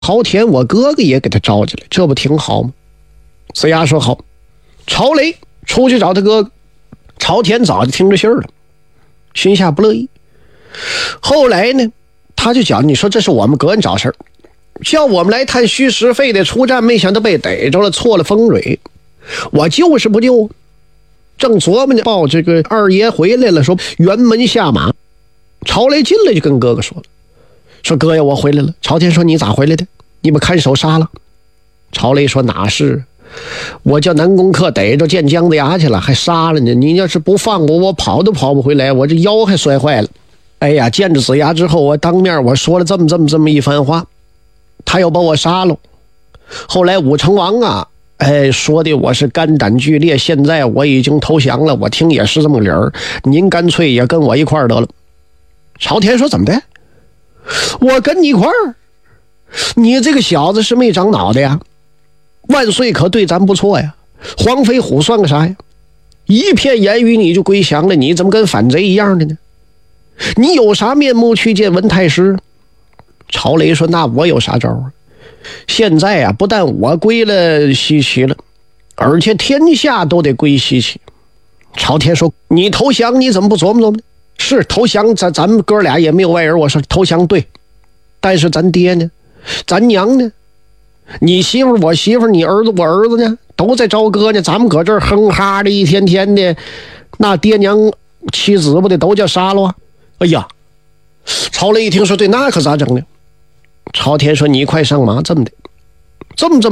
朝天我哥哥也给他招进来，这不挺好吗？子牙说好。朝雷出去找他哥哥，朝天早就听着信儿了，心下不乐意。后来呢，他就讲，你说这是我们个人找事儿，叫我们来探虚实，非得出战，没想到被逮着了，错了风蕊，我就是不救。正琢磨着报这个二爷回来了，说辕门下马。朝雷进来就跟哥哥说了，说哥呀，我回来了。朝天说你咋回来的？你把看守杀了？朝雷说哪是，我叫南宫克逮着见姜子牙去了，还杀了呢。你要是不放我，我跑都跑不回来，我这腰还摔坏了。哎呀，见着子牙之后，我当面我说了这么一番话，他要把我杀了。后来武成王啊，说的我是肝胆俱裂，现在我已经投降了，我听也是这么个理儿，您干脆也跟我一块儿得了。朝天说怎么的？我跟你一块儿？你这个小子是没长脑袋呀？万岁可对咱不错呀，黄飞虎算个啥呀？一片言语你就归降了，你怎么跟反贼一样的呢？你有啥面目去见文太师？朝雷说那我有啥招啊？现在啊，不但我归了西岐了，而且天下都得归西岐。朝天说你投降你怎么不琢磨琢磨呢？是投降，咱们哥俩也没有外人。我说投降对，但是咱爹呢？咱娘呢？你媳妇我媳妇，你儿子我儿子呢？都在朝歌呢，咱们搁这儿哼哈的一天天的，那爹娘妻子不得都叫杀了啊？哎呀，朝雷一听说对，那可咋整呢？朝天说你快上马，这么的，这么，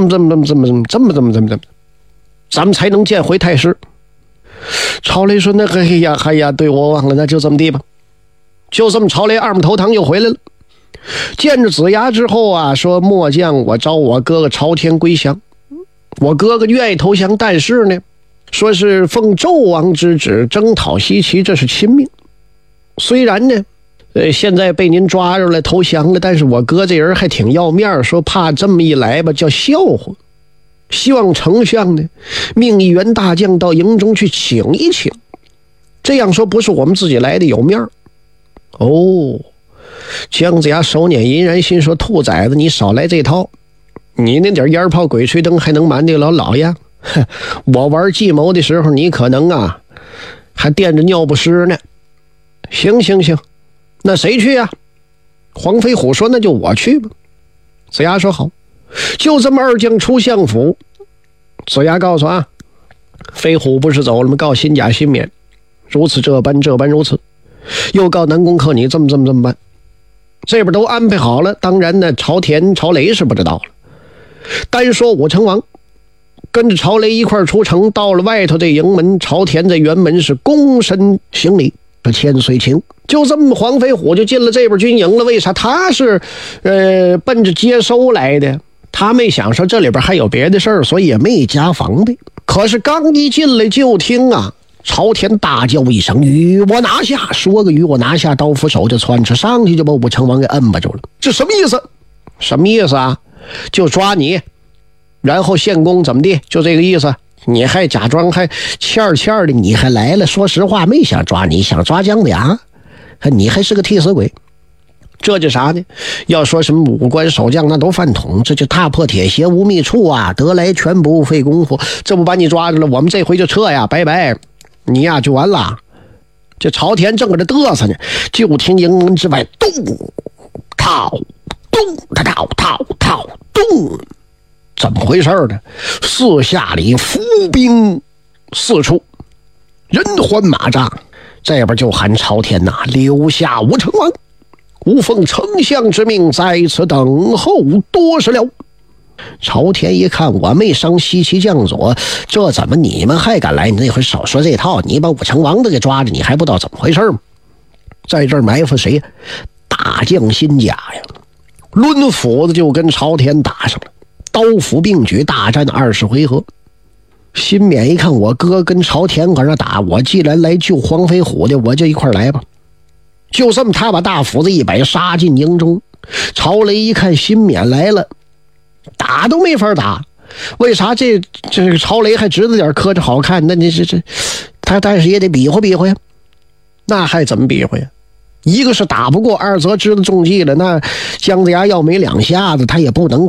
咱们才能见回太师。朝雷说那个哎呀，对，我忘了，那就这么地吧。就这么，朝雷二木头堂又回来了，见着子牙之后啊，说末将我招我哥哥朝天归降，我哥哥愿意投降，但是呢，说是奉纣王之旨征讨西岐，这是亲命。虽然呢现在被您抓着了投降了，但是我哥这人还挺要面，说怕这么一来吧叫笑话，希望丞相呢命一员大将到营中去请一请，这样说不是我们自己来的有面。哦，姜子牙手捻银然心说兔崽子，你少来这套，你那点烟炮鬼吹灯还能瞒得了老爷？我玩计谋的时候你可能啊还垫着尿不湿呢。行，那谁去呀？黄飞虎说那就我去吧。子牙说好。就这么二将出相府，子牙告诉啊，飞虎不是走了吗？告新甲新免，如此这般如此，又告南宫克你这么办。这边都安排好了，当然呢朝田朝雷是不知道了。单说武成王跟着朝雷一块出城，到了外头这营门，朝田在辕门是躬身行礼，这千岁请。就这么黄飞虎就进了这边军营了。为啥？他是奔着接收来的，他没想说这里边还有别的事儿，所以也没加防备。可是刚一进来就听啊，朝天大叫一声与我拿下，说个与我拿下，刀斧手就窜出上去，就把武成王给摁巴住了。这什么意思？什么意思啊？就抓你，然后献功怎么地，就这个意思。你还假装还欠的，你还来了。说实话没想抓你，想抓姜子牙，你还是个替死鬼。这就啥呢？要说什么武官守将那都饭桶，这就踏破铁鞋无觅处啊，得来全不费功夫。这不把你抓着了，我们这回就撤呀，拜拜，你呀就完了。这朝田正搁这嘚瑟呢，就听营门之外咚套咚套咚，怎么回事呢？四下里伏兵四处，人环马扎，这边就喊朝天呐，留下武成王，吾奉丞相之命在此等候多时了。朝天一看我没伤西岐将佐，这怎么你们还敢来？你那回少说这套，你把武成王都给抓着，你还不知道怎么回事吗？在这儿埋伏谁？大将新甲呀，抡斧子就跟朝天打上了，刀斧并举，大战20回合。新冕一看我哥跟朝天搁这打，我既然来救黄飞虎的，我就一块来吧。就这么他把大斧子一摆，杀进营中。朝雷一看新冕来了，打都没法打。为啥？这个朝雷还值得点磕着好看，那你这他但是也得比划比划呀。那还怎么比划呀？ 一个是打不过二则知的中计了，那姜子牙要没两下子，他也不能